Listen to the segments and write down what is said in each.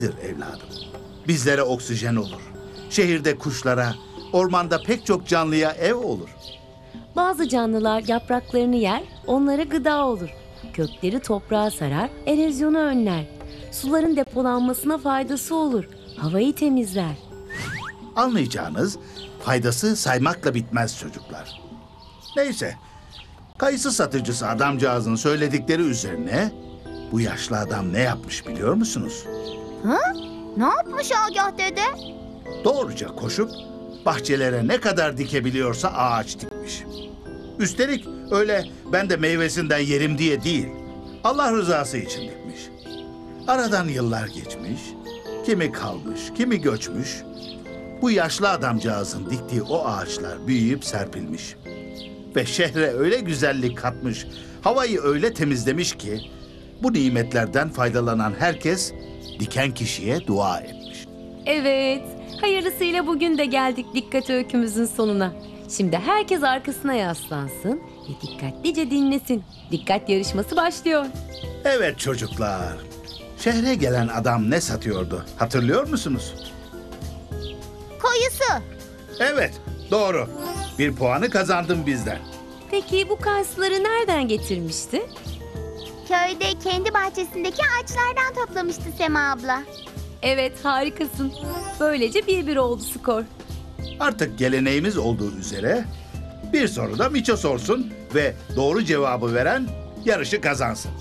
evladım. Bizlere oksijen olur. Şehirde kuşlara, ormanda pek çok canlıya ev olur. Bazı canlılar yapraklarını yer, onlara gıda olur. Kökleri toprağa sarar, erozyonu önler. Suların depolanmasına faydası olur. Havayı temizler. Anlayacağınız faydası saymakla bitmez çocuklar. Neyse, kayısı satıcısı adamcağızın söyledikleri üzerine bu yaşlı adam ne yapmış biliyor musunuz? Ne yapmış Agah dede? Doğruca koşup bahçelere ne kadar dikebiliyorsa ağaç dikmiş. Üstelik öyle ben de meyvesinden yerim diye değil, Allah rızası için dikmiş. Aradan yıllar geçmiş, kimi kalmış, kimi göçmüş. Bu yaşlı adamcağızın diktiği o ağaçlar büyüyüp serpilmiş. Ve şehre öyle güzellik katmış, havayı öyle temizlemiş ki bu nimetlerden faydalanan herkes diken kişiye dua etmiş. Evet, hayırlısıyla bugün de geldik dikkat öykümüzün sonuna. Şimdi herkes arkasına yaslansın ve dikkatlice dinlesin. Dikkat yarışması başlıyor. Evet çocuklar, şehre gelen adam ne satıyordu hatırlıyor musunuz? Kayısı. Evet, doğru. Bir puanı kazandım bizden. Peki bu kayısıları nereden getirmişti? Köyde kendi bahçesindeki ağaçlardan toplamıştı Sema abla. Evet, harikasın. Böylece 1-1 oldu skor. Artık geleneğimiz olduğu üzere bir soru da Miço sorsun ve doğru cevabı veren yarışı kazansın.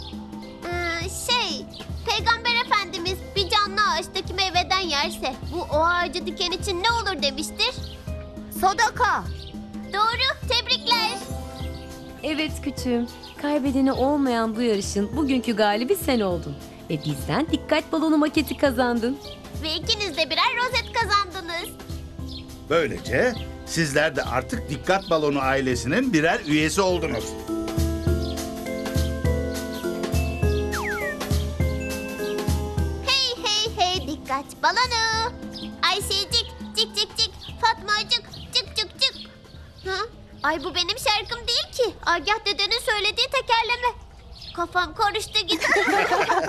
Peygamber Efendimiz bir canlı ağaçtaki meyveden yerse bu o ağacı diken için ne olur demiştir? Sadaka. Doğru, tebrikler. Evet küçüğüm, kaybedeni olmayan bu yarışın bugünkü galibi sen oldun. Ve bizden dikkat balonu maketi kazandın. Ve ikiniz de birer rozet kazandınız. Böylece sizler de artık Dikkat Balonu ailesinin birer üyesi oldunuz. Hey hey hey dikkat balonu. Ayşecik cik cik cik. Fatmacık cık cık cık. Ha? Ay bu benim şarkım değil ki. Agah dedenin söylediği tekerleme. Kafam karıştı gitti.